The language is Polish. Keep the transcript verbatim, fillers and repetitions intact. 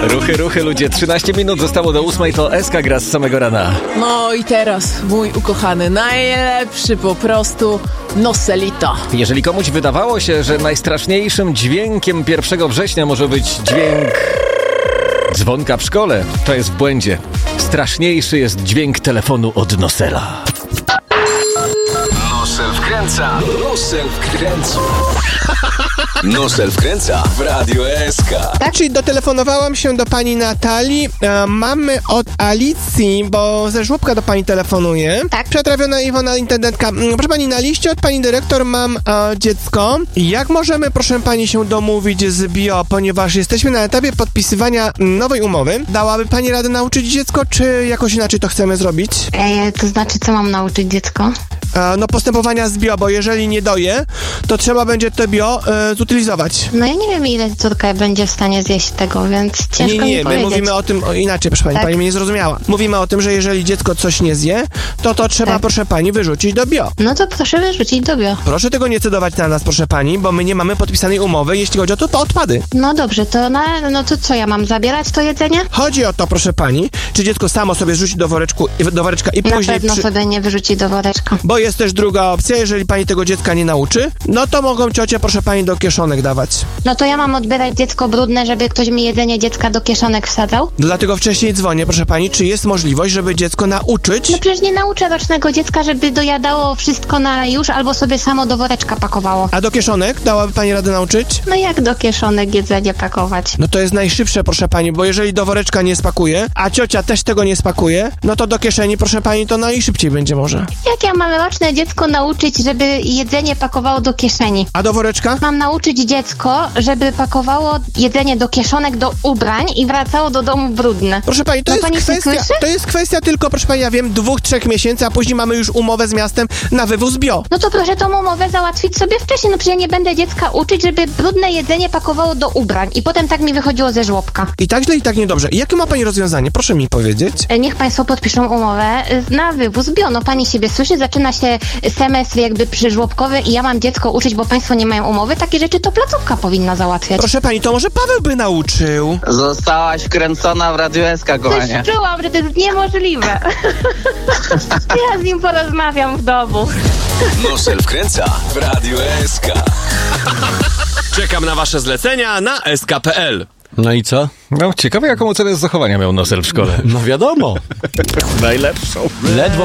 Ruchy, ruchy, ludzie. trzynaście minut zostało do ósmej, to S K gra z samego rana. No i teraz mój ukochany, najlepszy po prostu Noselito. Jeżeli komuś wydawało się, że najstraszniejszym dźwiękiem pierwszego września może być dźwięk dzwonka w szkole, to jest w błędzie. Straszniejszy jest dźwięk telefonu od Nosela. Nosel wkręca, Nosel wkręca. Nosel wkręca w Radio S K. Tak, czyli dotelefonowałam się do pani Natalii. E, mamy od Alicji, bo ze żłobka do pani telefonuje. Tak. Przetrawiona Iwona, intendentka. Mm, Proszę pani, na liście od pani dyrektor mam e, dziecko. Jak możemy, proszę pani, się domówić z bio, ponieważ jesteśmy na etapie podpisywania nowej umowy. Dałaby pani radę nauczyć dziecko, czy jakoś inaczej to chcemy zrobić? E, to znaczy, co mam nauczyć dziecko? E, no postępowania z bio, bo jeżeli nie doje, to trzeba będzie to bio e, zutylizować. No ja nie wiem, ile córka będzie w stanie zjeść tego, więc ciężko Nie, nie, mi my powiedzieć. mówimy o tym o, inaczej, proszę pani, Tak. pani mnie nie zrozumiała. Mówimy o tym, że jeżeli dziecko coś nie zje, to to trzeba, Tak. proszę pani, wyrzucić do bio. No to proszę wyrzucić do bio. Proszę tego nie cedować na nas, proszę pani, bo my nie mamy podpisanej umowy, jeśli chodzi o to, to odpady. No dobrze, to na, no to co, ja mam zabierać to jedzenie? Chodzi o to, proszę pani, czy dziecko samo sobie rzuci do woreczku, do woreczka i Na później pewno przy... sobie nie wyrzuci do woreczka. Bo jest też druga opcja, jeżeli pani tego dziecka nie nauczy, no to mogą ciocie, proszę pani, do kieszonek dawać. No to ja mam odbierać dziecko brudne, żeby ktoś mi jedzenie dziecka do kieszonek wsadzał? Dlatego wcześniej dzwonię, proszę pani, czy jest możliwość, żeby dziecko nauczyć... No przecież nie nauczę rocznego dziecka, żeby dojadało wszystko na już, albo sobie samo do woreczka pakowało. A do kieszonek dałaby pani radę nauczyć? No jak do kieszonek jedzenie pakować? No to jest najszybsze, proszę pani, bo jeżeli do woreczka nie spakuje, a ciocia też tego nie spakuje, no to do kieszeni, proszę pani, to najszybciej będzie może. Jak ja mam roczne dziecko nauczyć, żeby jedzenie pakowało do kieszeni? A do woreczka? Mam nauczyć dziecko, żeby pakowało jedzenie do kieszonek, do ubrań i wracało do domu brudne. Proszę pani, to No jest pani się kwestia, słyszy? to jest kwestia tylko, proszę pani, ja wiem, dwóch, trzech miesięcy, a później mamy już umowę z miastem na wywóz bio. No to proszę tą umowę załatwić sobie wcześniej, no przecież ja nie będę dziecka uczyć, żeby brudne jedzenie pakowało do ubrań i potem tak mi wychodziło ze żłobka. I tak źle, i tak niedobrze. I jakie ma pani rozwiązanie? Proszę mi powiedzieć. E, Niech państwo podpiszą umowę e, na wywóz bio. No pani siebie słyszy, zaczyna się semestr jakby przyżłobkowy i ja mam dziecko uczyć, bo państwo nie mają umowy. Takie rzeczy to placówka powinna załatwiać. Proszę pani, to może Paweł by nauczył. Zostałaś wkręcona w Radio S K, kochanie. Coś czułam, że to jest niemożliwe. Ja z nim porozmawiam w domu. Nosel wkręca w Radio S K. Czekam na wasze zlecenia na S K kropka P L. No i co? No, ciekawe jaką ocenę z zachowania miał Nosel w szkole. No wiadomo. Najlepszą. Ledwo